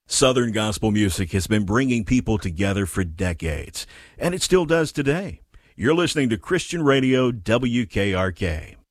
Southern gospel music has been bringing people together for decades, and it still does today. You're listening to Christian Radio WKRK.